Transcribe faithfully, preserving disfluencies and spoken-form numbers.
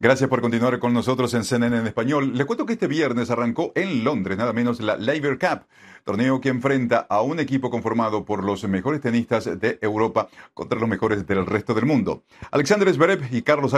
Gracias por continuar con nosotros en C N N en español. Les cuento que este viernes arrancó en Londres, nada menos, la Laver Cup, torneo que enfrenta a un equipo conformado por los mejores tenistas de Europa contra los mejores del resto del mundo. Alexander Zverev y Carlos